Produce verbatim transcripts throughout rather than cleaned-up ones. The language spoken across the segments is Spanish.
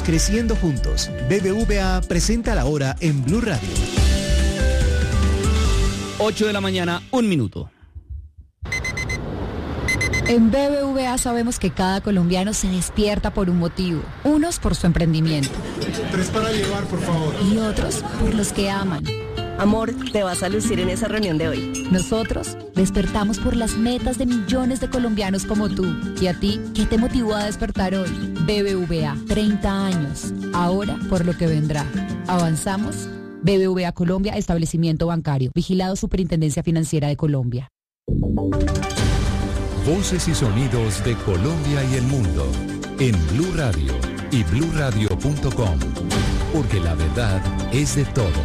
creciendo juntos. B B V A presenta la hora en Blue Radio. ocho de la mañana, un minuto. En B B V A sabemos que cada colombiano se despierta por un motivo. Unos por su emprendimiento. Tres para llevar, por favor. Y otros por los que aman. Amor, te vas a lucir en esa reunión de hoy. Nosotros despertamos por las metas de millones de colombianos como tú. ¿Y a ti qué te motivó a despertar hoy? B B V A, treinta años. Ahora por lo que vendrá. ¿Avanzamos? B B V A Colombia, establecimiento bancario. Vigilado Superintendencia Financiera de Colombia. Voces y sonidos de Colombia y el mundo en Blue Radio y blue radio punto com, porque la verdad es de todos.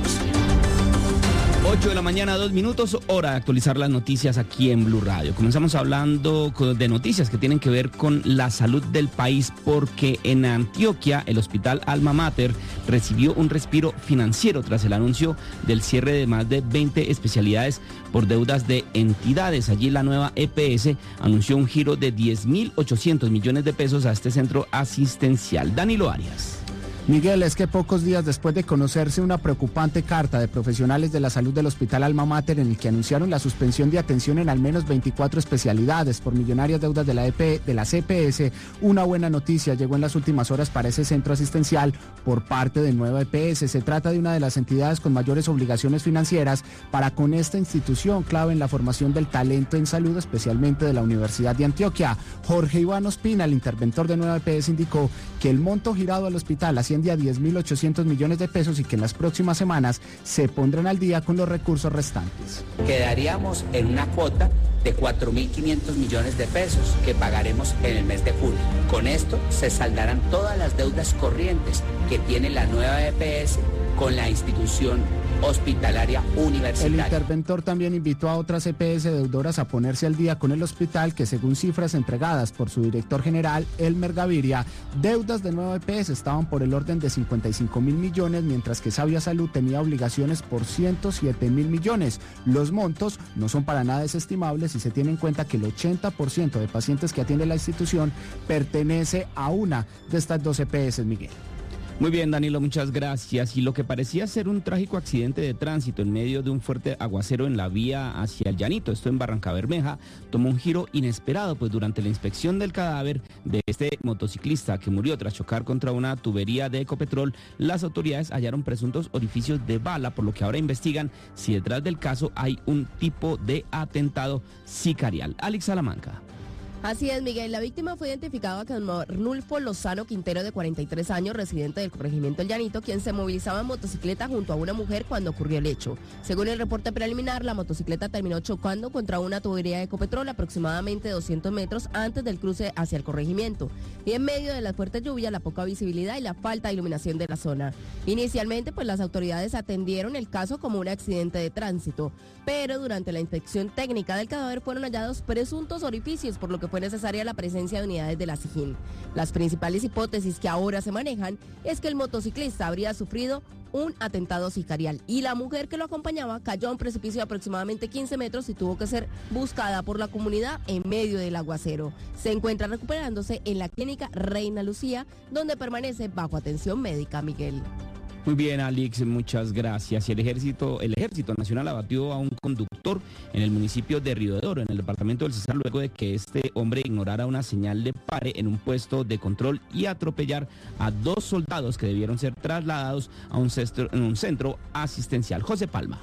ocho de la mañana, dos minutos, hora de actualizar las noticias aquí en Blue Radio. Comenzamos hablando de noticias que tienen que ver con la salud del país, porque en Antioquia el hospital Alma Mater recibió un respiro financiero tras el anuncio del cierre de más de veinte especialidades por deudas de entidades. Allí la nueva E P S anunció un giro de diez mil ochocientos millones de pesos a este centro asistencial. Danilo Arias. Miguel, es que pocos días después de conocerse una preocupante carta de profesionales de la salud del Hospital Alma Mater en el que anunciaron la suspensión de atención en al menos veinticuatro especialidades por millonarias deudas de la E P, de la C P S, una buena noticia llegó en las últimas horas para ese centro asistencial por parte de Nueva E P S. Se trata de una de las entidades con mayores obligaciones financieras para con esta institución clave en la formación del talento en salud, especialmente de la Universidad de Antioquia. Jorge Iván Ospina, el interventor de Nueva E P S, indicó que el monto girado al hospital asciende a diez mil ochocientos millones de pesos y que en las próximas semanas se pondrán al día con los recursos restantes. Quedaríamos en una cuota de cuatro mil quinientos millones de pesos que pagaremos en el mes de julio. Con esto se saldarán todas las deudas corrientes que tiene la nueva E P S con la institución hospitalaria universitaria. El interventor también invitó a otras E P S deudoras a ponerse al día con el hospital, que según cifras entregadas por su director general, Elmer Gaviria, deudas de Nueva E P S estaban por el orden de cincuenta y cinco mil millones, mientras que Sabia Salud tenía obligaciones por ciento siete mil millones. Los montos no son para nada desestimables si se tiene en cuenta que el ochenta por ciento de pacientes que atiende la institución pertenece a una de estas dos E P S, Miguel. Muy bien, Danilo, muchas gracias. Y lo que parecía ser un trágico accidente de tránsito en medio de un fuerte aguacero en la vía hacia el Llanito, esto en Barrancabermeja, tomó un giro inesperado, pues durante la inspección del cadáver de este motociclista que murió tras chocar contra una tubería de Ecopetrol, las autoridades hallaron presuntos orificios de bala, por lo que ahora investigan si detrás del caso hay un tipo de atentado sicarial. Alex Salamanca. Así es, Miguel. La víctima fue identificada como Arnulfo Lozano Quintero, de cuarenta y tres años, residente del corregimiento El Llanito, quien se movilizaba en motocicleta junto a una mujer cuando ocurrió el hecho. Según el reporte preliminar, la motocicleta terminó chocando contra una tubería de Ecopetrol aproximadamente doscientos metros antes del cruce hacia el corregimiento, y en medio de las fuertes lluvias, la poca visibilidad y la falta de iluminación de la zona. Inicialmente, pues las autoridades atendieron el caso como un accidente de tránsito, pero durante la inspección técnica del cadáver fueron hallados presuntos orificios, por lo que fue necesaria la presencia de unidades de la SIJIN. Las principales hipótesis que ahora se manejan es que el motociclista habría sufrido un atentado sicarial y la mujer que lo acompañaba cayó a un precipicio de aproximadamente quince metros y tuvo que ser buscada por la comunidad en medio del aguacero. Se encuentra recuperándose en la clínica Reina Lucía, donde permanece bajo atención médica, Miguel. Muy bien, Alex, muchas gracias. Y el ejército, el Ejército Nacional abatió a un conductor en el municipio de Río de Oro, en el departamento del Cesar, luego de que este hombre ignorara una señal de pare en un puesto de control y atropellar a dos soldados que debieron ser trasladados a un centro, en un centro asistencial. José Palma.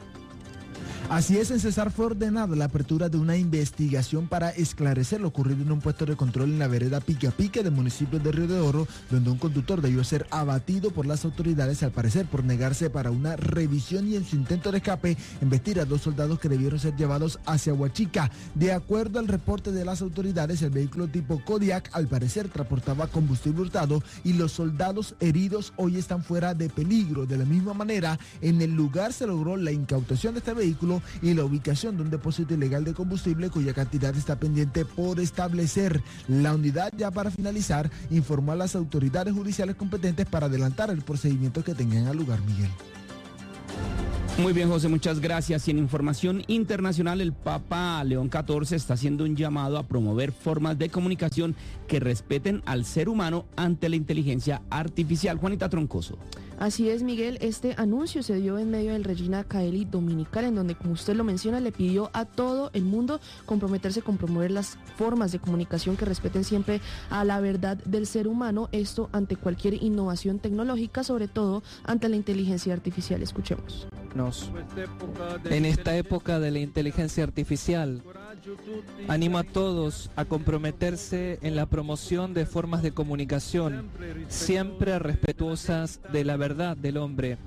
Así es, en Cesar fue ordenada la apertura de una investigación para esclarecer lo ocurrido en un puesto de control en la vereda Pique a Pique del municipio de Río de Oro, donde un conductor debió ser abatido por las autoridades, al parecer por negarse para una revisión y en su intento de escape embestir a dos soldados que debieron ser llevados hacia Huachica. De acuerdo al reporte de las autoridades, el vehículo tipo Kodiak al parecer transportaba combustible hurtado y los soldados heridos hoy están fuera de peligro. De la misma manera, en el lugar se logró la incautación de este vehículo y la ubicación de un depósito ilegal de combustible cuya cantidad está pendiente por establecer. La unidad, ya para finalizar, informó a las autoridades judiciales competentes para adelantar el procedimiento que tengan al lugar, Miguel. Muy bien, José, muchas gracias. Y en información internacional, el Papa León catorce está haciendo un llamado a promover formas de comunicación que respeten al ser humano ante la inteligencia artificial. Juanita Troncoso. Así es, Miguel, este anuncio se dio en medio del Regina Caeli dominical, en donde, como usted lo menciona, le pidió a todo el mundo comprometerse con promover las formas de comunicación que respeten siempre a la verdad del ser humano, esto ante cualquier innovación tecnológica, sobre todo ante la inteligencia artificial. Escuchemos. En esta época de la inteligencia artificial, animo a todos a comprometerse en la promoción de formas de comunicación siempre respetuosas de la verdad del hombre,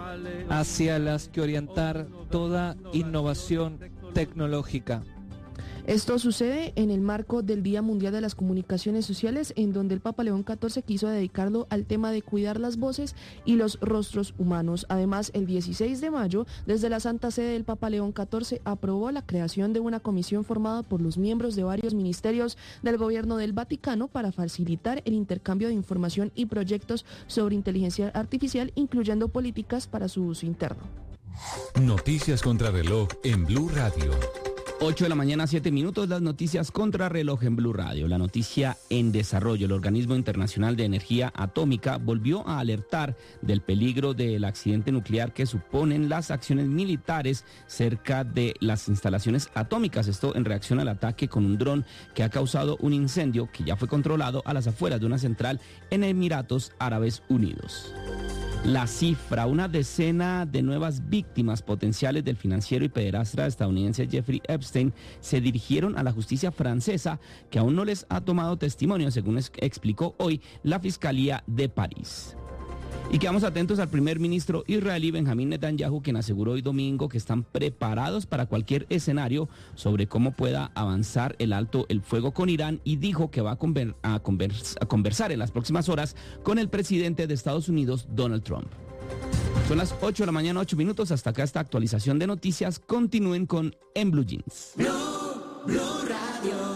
hacia las que orientar toda innovación tecnológica. Esto sucede en el marco del Día Mundial de las Comunicaciones Sociales, en donde el Papa León catorce quiso dedicarlo al tema de cuidar las voces y los rostros humanos. Además, el dieciséis de mayo, desde la Santa Sede, el Papa León catorce aprobó la creación de una comisión formada por los miembros de varios ministerios del gobierno del Vaticano para facilitar el intercambio de información y proyectos sobre inteligencia artificial, incluyendo políticas para su uso interno. Noticias contra reloj en Blue Radio. ocho de la mañana, siete minutos, las noticias contra reloj en Blue Radio. La noticia en desarrollo: el Organismo Internacional de Energía Atómica volvió a alertar del peligro del accidente nuclear que suponen las acciones militares cerca de las instalaciones atómicas. Esto en reacción al ataque con un dron que ha causado un incendio que ya fue controlado a las afueras de una central en Emiratos Árabes Unidos. La cifra: una decena de nuevas víctimas potenciales del financiero y pederastra estadounidense Jeffrey Epstein se dirigieron a la justicia francesa, que aún no les ha tomado testimonio, según explicó hoy la Fiscalía de París. Y quedamos atentos al primer ministro israelí Benjamín Netanyahu, quien aseguró hoy domingo que están preparados para cualquier escenario sobre cómo pueda avanzar el alto el fuego con Irán, y dijo que va a, conver- a, convers- a conversar en las próximas horas con el presidente de Estados Unidos, Donald Trump. Son las ocho de la mañana, ocho minutos. Hasta acá esta actualización de noticias. Continúen con En Blue Jeans. Blue, Blue Radio.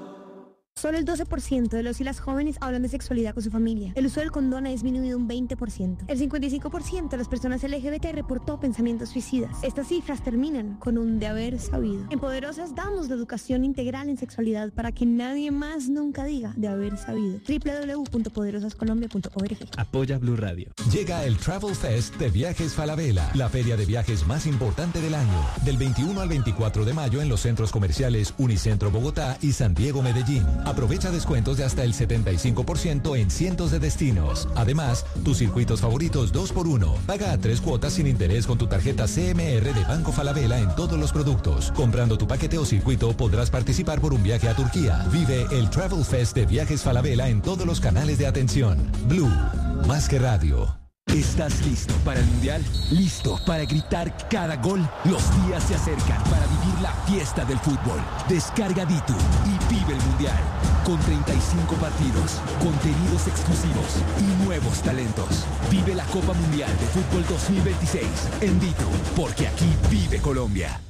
Solo el doce por ciento de los y las jóvenes hablan de sexualidad con su familia. El uso del condón ha disminuido un veinte por ciento. El cincuenta y cinco por ciento de las personas L G B T reportó pensamientos suicidas. Estas cifras terminan con un de haber sabido. En Poderosas damos la educación integral en sexualidad para que nadie más nunca diga de haber sabido. doble u doble u doble u punto poderosas colombia punto org. Apoya Blue Radio. Llega el Travel Fest de Viajes Falabella, la feria de viajes más importante del año. Del veintiuno al veinticuatro de mayo en los centros comerciales Unicentro Bogotá y San Diego Medellín. Aprovecha descuentos de hasta el setenta y cinco por ciento en cientos de destinos. Además, tus circuitos favoritos dos por uno. Paga a tres cuotas sin interés con tu tarjeta C M R de Banco Falabella en todos los productos. Comprando tu paquete o circuito podrás participar por un viaje a Turquía. Vive el Travel Fest de Viajes Falabella en todos los canales de atención. Blue, más que radio. ¿Estás listo para el Mundial? ¿Listo para gritar cada gol? Los días se acercan para vivir la fiesta del fútbol. Descarga Ditu y vive el Mundial. Con treinta y cinco partidos, contenidos exclusivos y nuevos talentos. Vive la Copa Mundial de Fútbol dos mil veintiséis en Ditu, porque aquí vive Colombia.